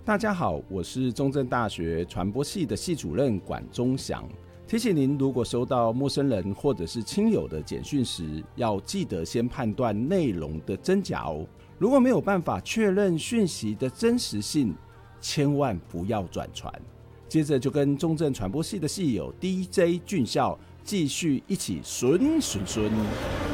大家好，我是中正大学传播系的系主任管中祥。提醒您，如果收到陌生人或者是亲友的简讯时，要记得先判断内容的真假哦。如果没有办法确认讯息的真实性，千万不要转传。接着就跟中正传播系的系友 DJ 俊孝继续一起顺顺顺。